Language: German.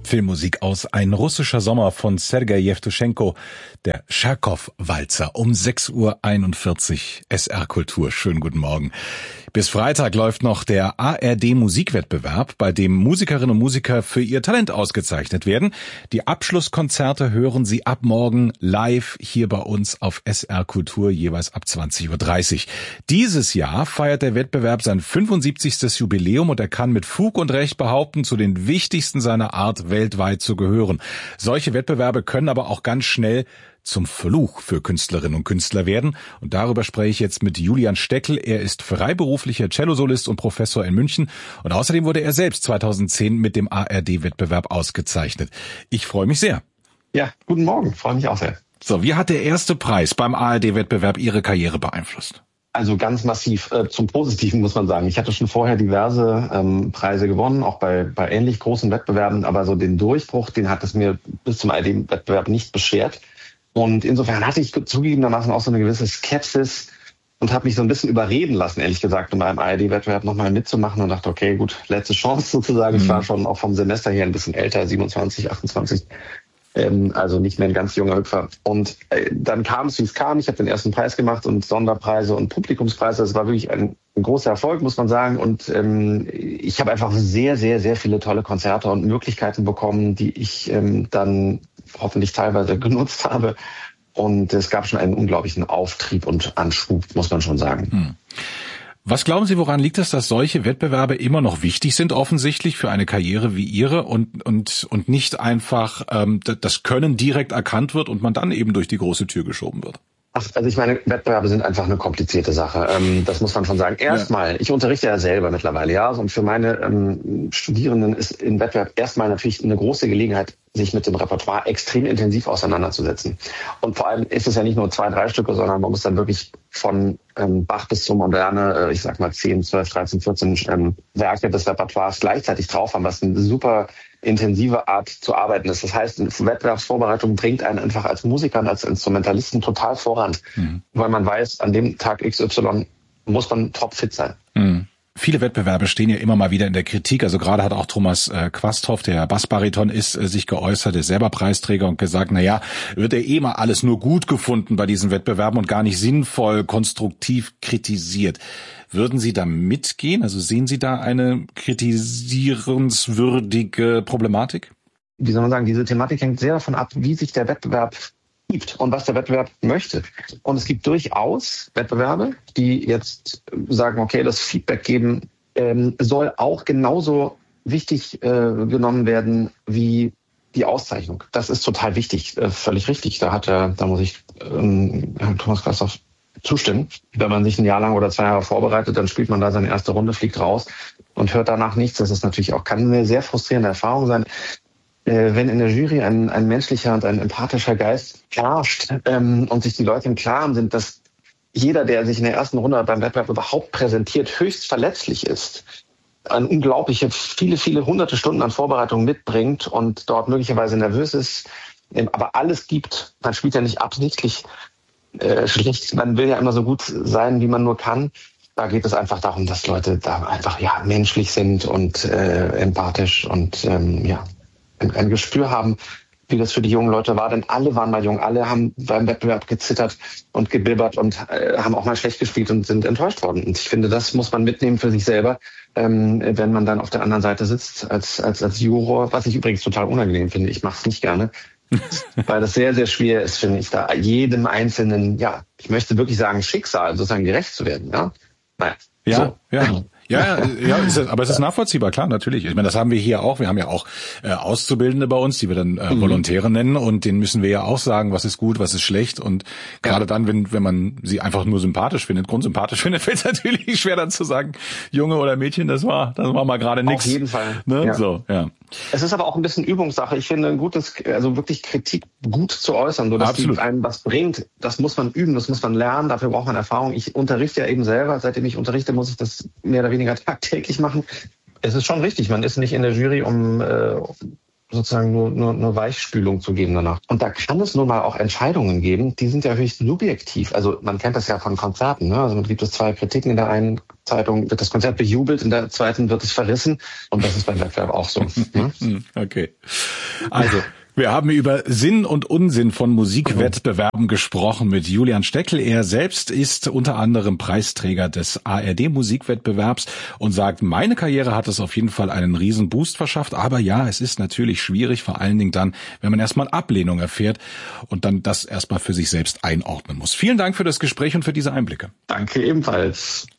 Filmmusik aus Ein russischer Sommer von Sergei Jewtuschenko, der Tscherkow-Walzer um 6:41 Uhr SR Kultur. Schönen guten Morgen. Bis Freitag läuft noch der ARD-Musikwettbewerb, bei dem Musikerinnen und Musiker für ihr Talent ausgezeichnet werden. Die Abschlusskonzerte hören Sie ab morgen live hier bei uns auf SR Kultur, jeweils ab 20:30 Uhr. Dieses Jahr feiert der Wettbewerb sein 75. Jubiläum und er kann mit Fug und Recht behaupten, zu den wichtigsten seiner Art weltweit zu gehören. Solche Wettbewerbe können aber auch ganz schnell zum Fluch für Künstlerinnen und Künstler werden. Und darüber spreche ich jetzt mit Julian Steckel. Er ist freiberuflicher Cellosolist und Professor in München. Und außerdem wurde er selbst 2010 mit dem ARD-Wettbewerb ausgezeichnet. Ich freue mich sehr. Ja, guten Morgen. Freue mich auch sehr. So, wie hat der erste Preis beim ARD-Wettbewerb Ihre Karriere beeinflusst? Also ganz massiv, zum Positiven muss man sagen. Ich hatte schon vorher diverse Preise gewonnen, auch bei ähnlich großen Wettbewerben. Aber so den Durchbruch, den hat es mir bis zum ARD-Wettbewerb nicht beschert. Und insofern hatte ich zugegebenermaßen auch so eine gewisse Skepsis und habe mich so ein bisschen überreden lassen, ehrlich gesagt, um beim ARD-Wettbewerb nochmal mitzumachen und dachte, okay, gut, letzte Chance sozusagen. Ich war schon auch vom Semester her ein bisschen älter, 27, 28, also nicht mehr ein ganz junger Hüpfer. Und dann kam es, wie es kam. Ich habe den ersten Preis gemacht und Sonderpreise und Publikumspreise. Das war wirklich ein großer Erfolg, muss man sagen. Und ich habe einfach sehr, sehr, sehr viele tolle Konzerte und Möglichkeiten bekommen, die ich dann hoffentlich teilweise genutzt habe. Und es gab schon einen unglaublichen Auftrieb und Anschub, muss man schon sagen. Was glauben Sie, woran liegt es, dass solche Wettbewerbe immer noch wichtig sind, offensichtlich für eine Karriere wie Ihre und nicht einfach das Können direkt erkannt wird und man dann eben durch die große Tür geschoben wird? Ach, also ich meine, Wettbewerbe sind einfach eine komplizierte Sache. Das muss man schon sagen. Erstmal, ich unterrichte ja selber mittlerweile, ja. Und für meine Studierenden ist im Wettbewerb erstmal natürlich eine große Gelegenheit, sich mit dem Repertoire extrem intensiv auseinanderzusetzen. Und vor allem ist es ja nicht nur 2, 3 Stücke, sondern man muss dann wirklich von Bach bis zur Moderne, ich sag mal 10, 12, 13, 14 Werke des Repertoires gleichzeitig drauf haben, was eine super intensive Art zu arbeiten ist. Das heißt, Wettbewerbsvorbereitung bringt einen einfach als Musiker und als Instrumentalisten total voran, weil man weiß, an dem Tag XY muss man topfit sein. Viele Wettbewerbe stehen ja immer mal wieder in der Kritik. Also gerade hat auch Thomas Quasthoff, der Bassbariton ist, sich geäußert, ist selber Preisträger und gesagt, naja, wird ja eh mal alles nur gut gefunden bei diesen Wettbewerben und gar nicht sinnvoll, konstruktiv kritisiert. Würden Sie da mitgehen? Also sehen Sie da eine kritisierenswürdige Problematik? Wie soll man sagen, diese Thematik hängt sehr davon ab, wie sich der Wettbewerb gibt und was der Wettbewerb möchte. Und es gibt durchaus Wettbewerbe, die jetzt sagen, okay, das Feedback geben soll auch genauso wichtig genommen werden wie die Auszeichnung. Das ist total wichtig, völlig richtig. Da muss ich Herrn Thomas Quasthoff zustimmen. Wenn man sich ein Jahr lang oder 2 Jahre vorbereitet, dann spielt man da seine erste Runde, fliegt raus und hört danach nichts. Das ist natürlich auch, kann eine sehr frustrierende Erfahrung sein. Wenn in der Jury ein menschlicher und ein empathischer Geist herrscht und sich die Leute im Klaren sind, dass jeder, der sich in der ersten Runde beim Wettbewerb überhaupt präsentiert, höchst verletzlich ist, eine unglaubliche, viele, viele hunderte Stunden an Vorbereitung mitbringt und dort möglicherweise nervös ist, aber alles gibt, man spielt ja nicht absichtlich schlecht, man will ja immer so gut sein, wie man nur kann. Da geht es einfach darum, dass Leute da einfach menschlich sind und empathisch und ein Gespür haben, wie das für die jungen Leute war. Denn alle waren mal jung, alle haben beim Wettbewerb gezittert und gebibbert und haben auch mal schlecht gespielt und sind enttäuscht worden. Und ich finde, das muss man mitnehmen für sich selber, wenn man dann auf der anderen Seite sitzt als Juror, was ich übrigens total unangenehm finde. Ich mache es nicht gerne. Weil das sehr, sehr schwer ist, finde ich, da jedem einzelnen, ich möchte wirklich sagen, Schicksal sozusagen gerecht zu werden. Ja, naja. Ja, aber es ist nachvollziehbar, klar, natürlich. Ich meine, das haben wir hier auch. Wir haben ja auch Auszubildende bei uns, die wir dann Volontäre nennen, und denen müssen wir ja auch sagen, was ist gut, was ist schlecht. Und gerade dann, wenn man sie einfach nur sympathisch findet, grundsympathisch findet, fällt es natürlich schwer dann zu sagen, Junge oder Mädchen, das war mal gerade nichts. Auf jeden Fall. Ne? Ja. So, ja. Es ist aber auch ein bisschen Übungssache. Ich finde, wirklich Kritik gut zu äußern, so dass die einem was bringt, das muss man üben, das muss man lernen, dafür braucht man Erfahrung. Ich unterrichte ja eben selber, seitdem ich unterrichte, muss ich das mehr oder weniger tagtäglich machen. Es ist schon richtig, man ist nicht in der Jury, um sozusagen nur Weichspülung zu geben danach. Und da kann es nun mal auch Entscheidungen geben, die sind ja höchst subjektiv. Also man kennt das ja von Konzerten, ne? Also man gibt es 2 Kritiken. In der einen Zeitung wird das Konzert bejubelt, in der zweiten wird es verrissen. Und das ist beim Wettbewerb auch so. Ne? Okay. Also, wir haben über Sinn und Unsinn von Musikwettbewerben gesprochen mit Julian Steckel. Er selbst ist unter anderem Preisträger des ARD-Musikwettbewerbs und sagt, meine Karriere hat es auf jeden Fall einen riesen Boost verschafft. Aber ja, es ist natürlich schwierig, vor allen Dingen dann, wenn man erstmal Ablehnung erfährt und dann das erstmal für sich selbst einordnen muss. Vielen Dank für das Gespräch und für diese Einblicke. Danke ebenfalls.